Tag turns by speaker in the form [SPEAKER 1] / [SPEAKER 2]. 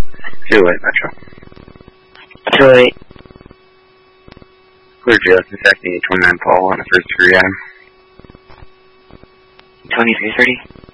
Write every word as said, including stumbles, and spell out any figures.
[SPEAKER 1] two eight Metro.
[SPEAKER 2] two eight.
[SPEAKER 1] Clear J S detecting eight twenty-nine Paul on the first three M.
[SPEAKER 2] twenty-three thirty.